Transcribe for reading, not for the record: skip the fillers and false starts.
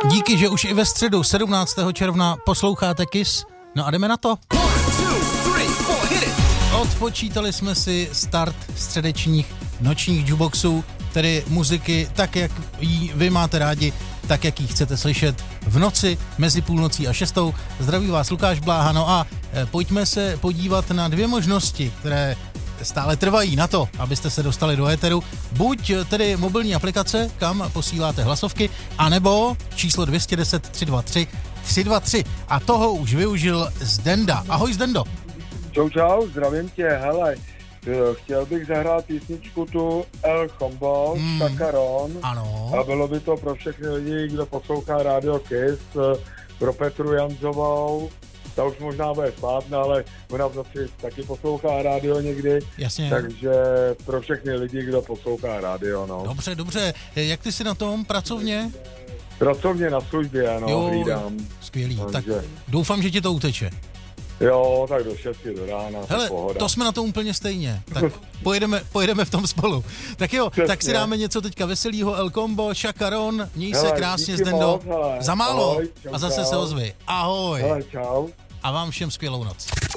Díky, že už i ve středu 17. června posloucháte KISS. No a jdeme na to. 1, 2, 3, 4, hit it. Odpočítali jsme si start středečních nočních jukeboxů, tedy muziky tak, jak ji vy máte rádi, tak, jak ji chcete slyšet v noci mezi půlnocí a 6. Zdraví vás Lukáš Bláha, no a pojďme se podívat na dvě možnosti, které stále trvají na to, abyste se dostali do éteru. Buď tedy mobilní aplikace, kam posíláte hlasovky, anebo číslo 210 323 323. A toho už využil Zdenda. Ahoj Zdendo. Čau, zdravím tě, hele, chtěl bych zahrát písničku tu El Combo, Chacaron. Ano. A bylo by to pro všechny lidi, kdo poslouchá Radio KISS, pro Petru Janzovou, ta už možná bude spát, ale ona v noci taky poslouchá rádio někdy. Jasně. Takže pro všechny lidi, kdo poslouchá rádio, no. Dobře. Jak ty jsi na tom pracovně? Pracovně na službě, no, hlídám. Skvělý, Takže tak doufám, že ti to uteče. Jo, tak do 6 do rána, hele, pohoda. To jsme na to úplně stejně. Tak pojedeme v tom spolu. Tak jo, přesně. Tak si dáme něco teďka veselýho. El Combo, Chacaron, měj se krásně, díky Zdendo. moc, hele. Za málo. Ahoj, A zase se ozvi. Ahoj. Hele, čau. A vám všem skvělou noc.